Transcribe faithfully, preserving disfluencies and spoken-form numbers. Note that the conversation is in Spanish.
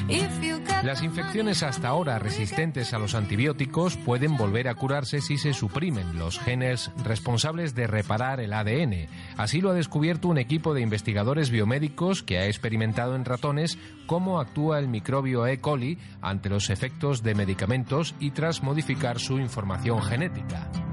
Las infecciones hasta ahora resistentes a los antibióticos pueden volver a curarse si se suprimen los genes responsables de reparar el A D N. Así lo ha descubierto un equipo de investigadores biomédicos que ha experimentado en ratones cómo actúa el microbio E. coli ante los efectos de medicamentos y tras modificar su información genética.